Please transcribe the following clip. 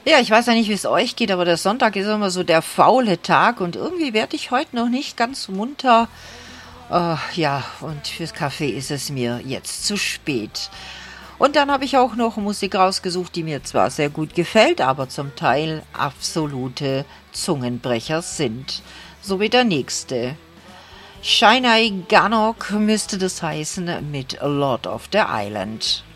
Ja, ich weiß ja nicht, wie es euch geht, aber der Sonntag ist immer so der faule Tag und irgendwie werde ich heute noch nicht ganz munter. Ja, und fürs Kaffee ist es mir jetzt zu spät. Und dann habe ich auch noch Musik rausgesucht, die mir zwar sehr gut gefällt, aber zum Teil absolute Zungenbrecher sind. So wie der nächste. Shinai Ganok müsste das heißen mit Lord of the Island.